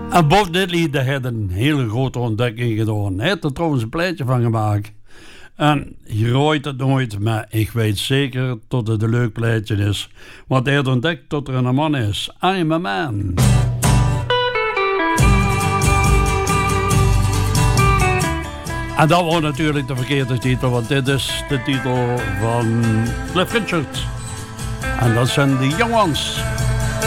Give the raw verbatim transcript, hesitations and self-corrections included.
En Bob Diddley die had een hele grote ontdekking gedaan. Hij heeft er trouwens een pleitje van gemaakt. En je rooit het nooit, maar ik weet zeker dat het een leuk pleitje is. Want hij heeft ontdekt dat er een man is. I'm a man. En dat was natuurlijk de verkeerde titel, want dit is de titel van Cliff Richard. En dat zijn de Young Ones.